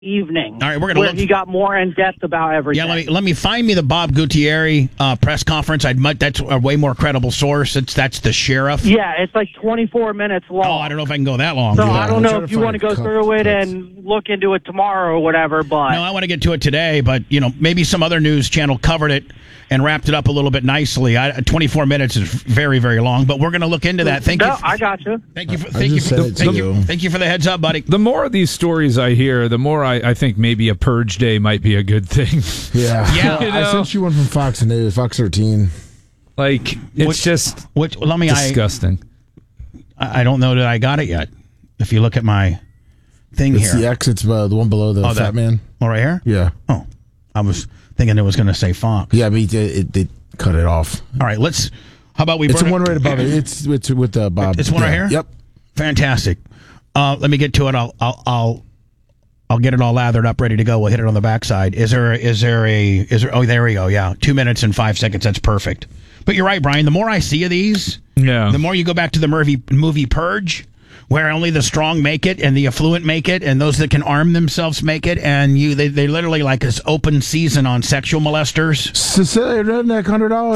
evening. All right, we're gonna where look. he got more in depth about everything. Yeah, let me find me the Bob Gutierrez press conference. That's a way more credible source. That's the sheriff. Yeah, it's like 24 minutes long. Oh, I don't know if I can go that long. So Yeah. I don't know if you want to go through it and look into it tomorrow or whatever. But no, I want to get to it today. But maybe some other news channel covered it and wrapped it up a little bit nicely. 24 minutes is very, very long, but we're going to look into that. Thank you. I got you. Thank you for the heads up, buddy. The more of these stories I hear, the more I think maybe a purge day might be a good thing. Yeah. I sent you one from Fox News, Fox 13. Like, it's disgusting. I don't know that I got it yet. If you look at my thing it's here. The X, it's the one below the fat man. Oh, right here? Yeah. Oh, I was thinking it was going to say Fox. Yeah, but they cut it off. All right, how about we It's the one right above it. It's with Bob. It's one right here? Yep. Fantastic. Let me get to it. I'll get it all lathered up, ready to go. We'll hit it on the backside. Is there? Oh, there we go. Yeah, 2 minutes and 5 seconds. That's perfect. But you're right, Brian. The more I see of these, the more you go back to the movie Purge, where only the strong make it and the affluent make it, and those that can arm themselves make it, and they literally like this open season on sexual molesters. Cecilia Redneck, $100.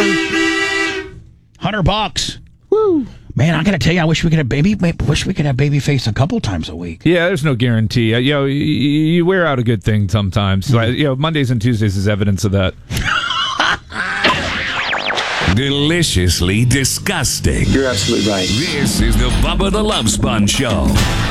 $100. Woo. Man, I gotta tell you, I wish we could have Babyface a couple times a week. Yeah, there's no guarantee. You wear out a good thing sometimes. Mondays and Tuesdays is evidence of that. Deliciously disgusting. You're absolutely right. This is the Bubba the Love Sponge Show.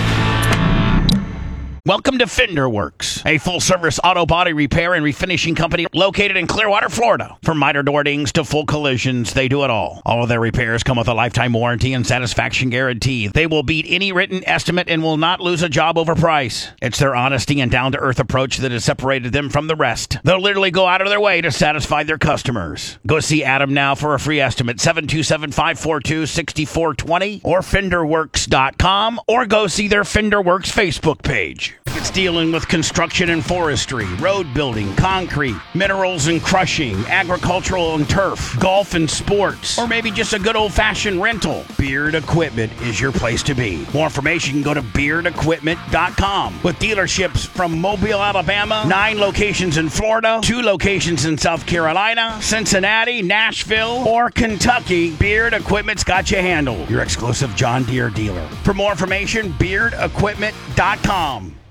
Welcome to Fender Works, a full-service auto body repair and refinishing company located in Clearwater, Florida. From minor door dings to full collisions, they do it all. All of their repairs come with a lifetime warranty and satisfaction guarantee. They will beat any written estimate and will not lose a job over price. It's their honesty and down-to-earth approach that has separated them from the rest. They'll literally go out of their way to satisfy their customers. Go see Adam now for a free estimate, 727-542-6420 or FenderWorks.com, or go see their Fender Works Facebook page. It's dealing with construction and forestry, road building, concrete, minerals and crushing, agricultural and turf, golf and sports, or maybe just a good old-fashioned rental. Beard Equipment is your place to be. More information, go to BeardEquipment.com. With dealerships from Mobile, Alabama, 9 locations in Florida, 2 locations in South Carolina, Cincinnati, Nashville, or Kentucky, Beard Equipment's got you handled. Your exclusive John Deere dealer. For more information, BeardEquipment.com.